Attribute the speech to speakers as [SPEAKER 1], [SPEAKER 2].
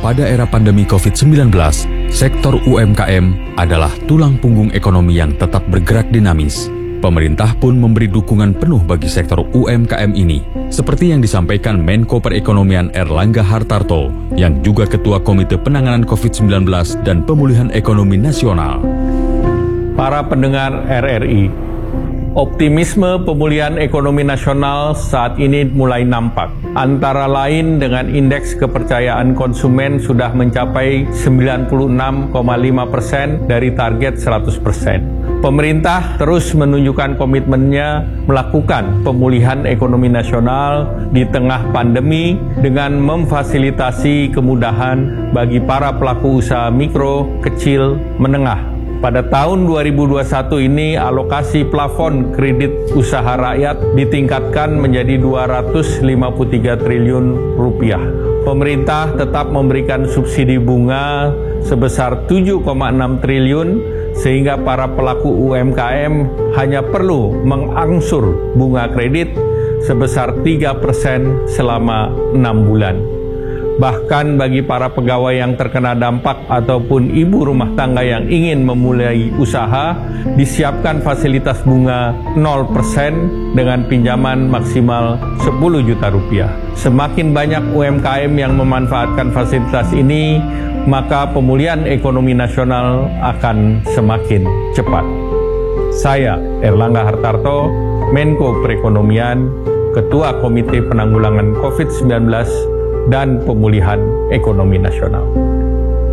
[SPEAKER 1] pada era pandemi COVID-19, sektor UMKM adalah tulang punggung ekonomi yang tetap bergerak dinamis. Pemerintah pun memberi dukungan penuh bagi sektor UMKM ini, seperti yang disampaikan Menko Perekonomian Erlangga Hartarto, yang juga Ketua Komite Penanganan COVID-19 dan Pemulihan Ekonomi Nasional.
[SPEAKER 2] Para pendengar RRI, optimisme pemulihan ekonomi nasional saat ini mulai nampak. Antara lain dengan indeks kepercayaan konsumen sudah mencapai 96,5% dari target 100%. Pemerintah terus menunjukkan komitmennya melakukan pemulihan ekonomi nasional di tengah pandemi dengan memfasilitasi kemudahan bagi para pelaku usaha mikro, kecil, menengah. Pada tahun 2021 ini alokasi plafon kredit usaha rakyat ditingkatkan menjadi 253 triliun rupiah. Pemerintah tetap memberikan subsidi bunga sebesar 7,6 triliun sehingga para pelaku UMKM hanya perlu mengangsur bunga kredit sebesar 3% selama 6 bulan. Bahkan bagi para pegawai yang terkena dampak ataupun ibu rumah tangga yang ingin memulai usaha, disiapkan fasilitas bunga 0% dengan pinjaman maksimal 10 juta rupiah. Semakin banyak UMKM yang memanfaatkan fasilitas ini, maka pemulihan ekonomi nasional akan semakin cepat. Saya, Erlangga Hartarto, Menko Perekonomian, Ketua Komite Penanggulangan COVID-19 dan Pemulihan Ekonomi Nasional.